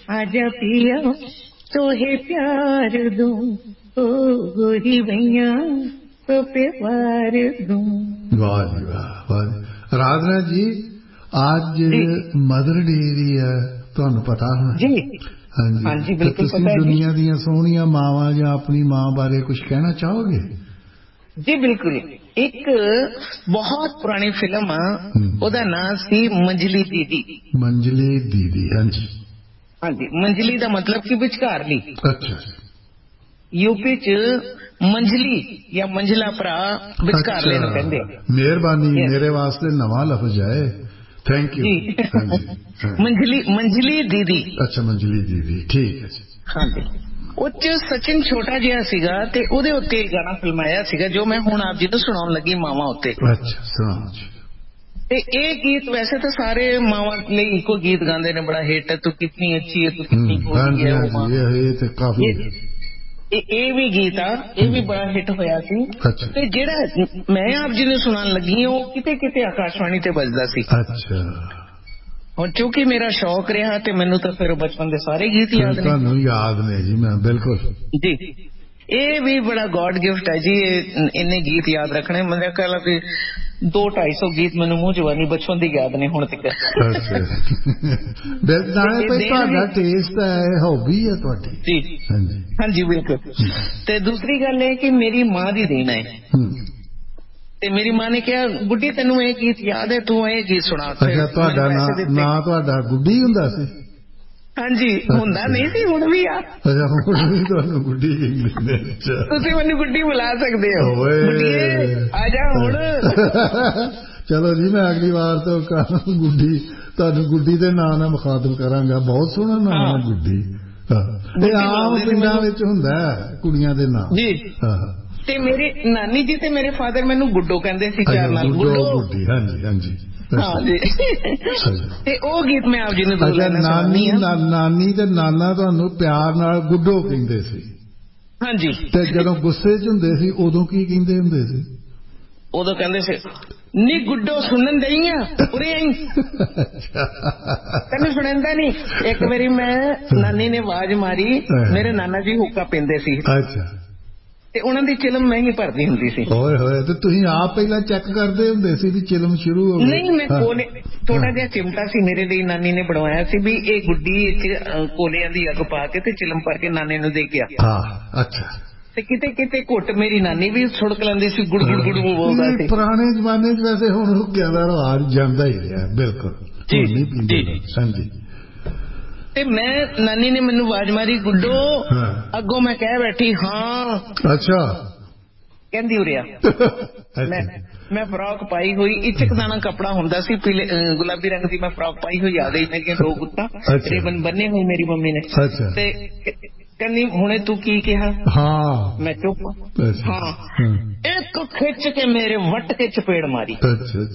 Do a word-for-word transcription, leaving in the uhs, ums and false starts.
आजा पिया तोहे प्यार दूं, ओ गोरी भैया तो प्यार दूं। वाह जी वाह, वाह। राधना जी आज मदर डे दी है, ਤੁਹਾਨੂੰ पता है जी? ਹਾਂਜੀ ਹਾਂਜੀ बिल्कुल पता है। दुनिया ਦੀਆਂ ਸੋਹਣੀਆਂ ਮਾਵਾਂ ਜਾਂ ਆਪਣੀ ਮਾਂ ਬਾਰੇ ਕੁਝ ਕਹਿਣਾ ਚਾਹੋਗੇ? जी बिल्कुल। एक बहुत पुरानी फिल्म ओदा नाम सी मंजली दीदी। मंजली दीदी, हाँ जी हाँ जी। मंजली दा मतलब कि विचकारली। अच्छा। यूपी च मंजली या मंजला भरा विचकारले नूं कहंदे। मेहरबानी, मेरे वास्ते नवा लफ्ज है, थैंक यू जी। हाँ जी। हाँ। मंजली मंजली दीदी। अच्छा मंजली दीदी, ठीक है जी। हाँ जी। उच सचिन छोटा जिहा सीगा ते उहदे उत्ते गाना फिल्माया सीगा जो मैं हुण आप जी नूं सुणाउण लगी, मावां उत्ते। अच्छा सुणाओ जी। ते ये गीत वैसे तो सारे मावां लई इको गीत गांदे ने, बड़ा हिट, तू कितनी अच्छी है, तू कितनी गोरी है वो मां। ये ते काफी ये भी गीत आ, ये भी बड़ा हिट होया सी। अच्छा। ते जेड़ा मैं आप जी नूं सुणाउण लगी ओ किते किते आकाशवाणी ते बजदा सी। अच्छा। और चूंकि मेरा शौक रहा ते मैनू तो फिर बचपन के सारे गीत याद ने। तुहानू याद ने जी? मैं बिल्कुल जी। ये भी बड़ा गॉड गिफ्ट है जी, इन्ने गीत याद रखने। मेरे ख्याल कि दो ढाई सौ गीत मैनू मूंह जवानी बचपन दी याद ने हुण तक। अच्छा। तुहाडा टेस्ट है, हॉबी है तुहाडी। जी हाँ जी हाँ जी बिल्कुल। ते दूसरी गल है कि मेरी मां दी देन है। ते मेरी मां ने कहा गुड्डी तेनू ये गीत याद है, तू ये गीत सुना। अच्छा तुहाडा नां तुहाडा गुड्डी हुंदा सी? हाँ जी हुंदा नहीं सी, हुण भी आ। अच्छा हुण भी तुहानू गुड्डी कहंदे ने? अच्छा तुसीं मैनू गुड्डी बुला सकदे हो। गुड्डीए आ जा हुण। चलो जी मैं अगली बार तो गुड्डी तुहानू गुड्डी दे नाम नाल मुखातब करांगा। बहुत सोहना नाम है गुड्डी। ਇਹ ਆਮ ਪਿੰਡਾਂ ਵਿੱਚ ਹੁੰਦਾ ਕੁੜੀਆਂ ਦੇ ਨਾਮ ਜੀ। ਤੇ ਮੇਰੇ ਨਾਨੀ ਜੀ ਤੇ ਮੇਰੇ ਫਾਦਰ ਮੈਨੂੰ ਗੁੱਡੋ ਕਹਿੰਦੇ ਸੀ ਪਿਆਰ ਨਾਲ। ਗੁੱਡੋ ਗੁੱਡੀ, ਹਾਂਜੀ ਹਾਂਜੀ ਹਾਂ ਜੀ। ਤੇ ਉਹ ਗੀਤ ਮੈਂ ਆਪ ਜੀ ਨੂੰ ਸੁਣਾਉਣਾ ਚਾਹੁੰਦੀ ਹਾਂ। ਨਾਨੀ ਨਾਨੀ ਤੇ ਨਾਨਾ ਤੁਹਾਨੂੰ ਪਿਆਰ ਨਾਲ ਗੁੱਡੋ ਕਹਿੰਦੇ ਸੀ? ਹਾਂਜੀ। ਤੇ ਜਦੋਂ ਗੁੱਸੇ 'ਚ ਹੁੰਦੇ ਸੀ ਉਦੋਂ ਕੀ ਕਹਿੰਦੇ ਹੁੰਦੇ ਸੀ? ਉਦੋਂ ਕਹਿੰਦੇ ਸੀ ਨੀ ਗੁੱਡੋ ਸੁਣਨ ਦਈ ਆ ਉਰੇ ਆਈ। ਤੈਨੂੰ ਸੁਣਦਾ ਨਹੀਂ? ਇੱਕ ਵਾਰੀ ਮੈਂ ਨਾਨੀ ਨੇ ਆਵਾਜ਼ ਮਾਰੀ, ਮੇਰੇ ਨਾਨਾ ਜੀ ਹੁੱਕਾ ਪੀਂਦੇ ਸੀ। ਅੱਛਾ। ਤੇ ਉਹਨਾਂ ਦੀ ਚਿਲਮ ਮੈਂ ਹੀ ਭਰਦੀ ਹੁੰਦੀ ਸੀ। ਓਏ ਹੋਏ, ਤੇ ਤੁਸੀਂ ਆਪ ਪਹਿਲਾਂ ਚੈੱਕ ਕਰਦੇ ਹੁੰਦੇ ਸੀ ਵੀ ਚਿਲਮ ਸ਼ੁਰੂ ਹੋ ਗਈ? ਨਹੀਂ, ਮੈਂ ਕੋਲੇ ਥੋੜਾ ਜਿਹਾ ਚਿਮਟਾ ਸੀ ਮੇਰੇ ਲਈ, ਨਾਨੀ ਨੇ ਬਣਵਾਇਆ ਸੀ ਵੀ ਇਹ ਗੁੱਡੀ ਚ ਕੋਲਿਆਂ ਦੀ ਅੱਗ ਪਾ ਕੇ ਤੇ ਚਿਲਮ ਭਰ ਕੇ ਨਾਨੇ ਨੂੰ ਦੇ ਕੇ ਆ। ਹਾਂ ਅੱਛਾ। ਤੇ ਕਿਤੇ ਕਿਤੇ ਘੁੱਟ ਮੇਰੀ ਨਾਨੀ ਵੀ ਸੁੜਕ ਲੈਂਦੀ ਸੀ, ਗੁੜ ਗੁੜ ਗੁੜ ਬੋਲਦਾ ਸੀ। ਪੁਰਾਣੇ ਜ਼ਮਾਨੇ 'ਚ ਵੈਸੇ ਹੁਣ ਹੁੱਕਿਆਂ ਦਾ ਰਿਵਾਜ ਜਾਂਦਾ ਹੀ ਰਿਹਾ ਬਿਲਕੁਲ। ਜੀ ਜੀ ਹਾਂਜੀ। ਤੇ ਮੈਂ ਨਾਨੀ ਨੇ ਮੈਨੂੰ ਆਵਾਜ਼ ਮਾਰੀ ਗੁੱਡੋ, ਅੱਗੋਂ ਮੈਂ ਕਹਿ ਬੈਠੀ ਹਾਂ। ਅੱਛਾ। ਕਹਿੰਦੀ ਉਰਿਆ। ਮੈਂ ਮੈਂ ਫਰਾਕ ਪਾਈ ਹੋਈ, ਇਚਕ ਦਾਣਾ ਕੱਪੜਾ ਹੁੰਦਾ ਸੀ ਪੀਲੇ ਗੁਲਾਬੀ ਰੰਗ ਦੀ, ਮੈਂ ਫਰਾਕ ਪਾਈ ਹੋਈ ਆ ਗਈ ਮੇਰੀਆਂ ਦੋ ਗੁੱਤਾਂ ਰਿਬਨ ਬੰਨੇ ਹੋਏ ਮੇਰੀ ਮੰਮੀ ਨੇ। ਤੇ ਕਹਿੰਦੀ ਹੁਣੇ ਤੂੰ ਕੀ ਕਿਹਾ? ਹਾਂ। ਮੈਂ ਚੁੱਪ। ਹਾਂ। ਇੱਕ ਖਿੱਚ ਕੇ ਮੇਰੇ ਵੱਟ ਕੇ ਚਪੇੜ ਮਾਰੀ।